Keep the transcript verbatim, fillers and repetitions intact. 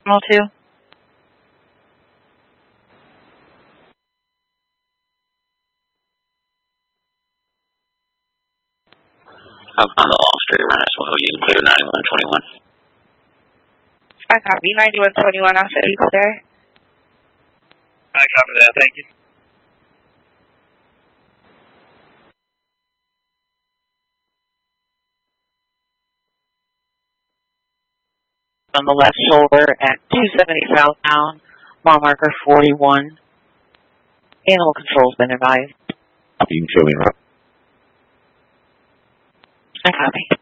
All two. I'm on the off street run as well. You can clear ninety-one twenty-one. I copy. ninety-one twenty-one, I'll say you there. I copy that, thank you. On the left shoulder at two seventy southbound, mile marker forty-one. Animal control's been advised. You can show me, right? I copy.